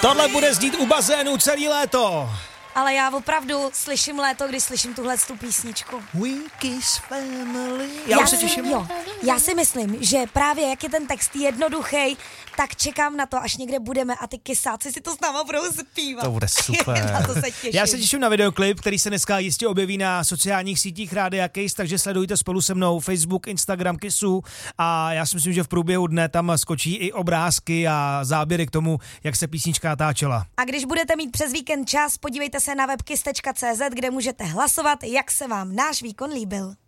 Tohle bude znít u bazénu celý léto. Ale já opravdu slyším léto, když slyším tuhle písničku. We kiss family. Já už se těším. Jo, já si myslím, že právě jak je ten text jednoduchý, tak čekám na to, až někde budeme a ty kysáci si to s náma budou zpívat. To bude super. Na to se těším. Já se těším na videoklip, který se dneska jistě objeví na sociálních sítích Rádia Kiss, takže sledujte spolu se mnou Facebook, Instagram Kissu a já si myslím, že v průběhu dne tam skočí i obrázky a záběry k tomu, jak se písnička natáčela. A když budete mít přes víkend čas, podívejte se na webkiss.cz, kde můžete hlasovat, jak se vám náš výkon líbil.